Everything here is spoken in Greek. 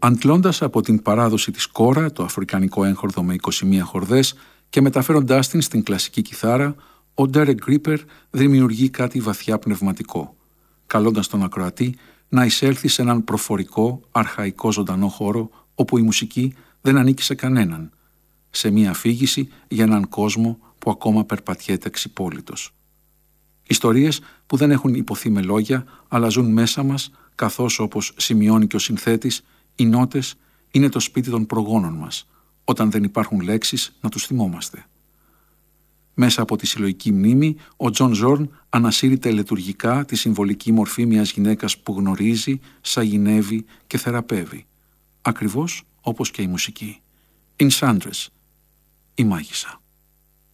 Αντλώντας από την παράδοση της κόρα, το αφρικανικό έγχορδο με 21 χορδές, και μεταφέροντάς την στην κλασική κιθάρα, ο Derek Gripper δημιουργεί κάτι βαθιά πνευματικό, καλώντας τον ακροατή να εισέλθει σε έναν προφορικό, αρχαϊκό ζωντανό χώρο, όπου η μουσική δεν ανήκει σε κανέναν, σε μία αφήγηση για έναν κόσμο που ακόμα περπατιέται ξυπόλυτος. Ιστορίες που δεν έχουν υποθεί με λόγια, αλλά ζουν μέσα μας, καθώς, όπως σημειώνει και ο συνθέτης, οι νότες είναι το σπίτι των προγόνων μας, όταν δεν υπάρχουν λέξεις να τους θυμόμαστε. Μέσα από τη συλλογική μνήμη, ο Τζον Ζόρν ανασύρει τελετουργικά τη συμβολική μορφή μιας γυναίκας που γνωρίζει, σαγηνεύει και θεραπεύει. Ακριβώς όπως και η μουσική. In Sandres, η μάγισσα.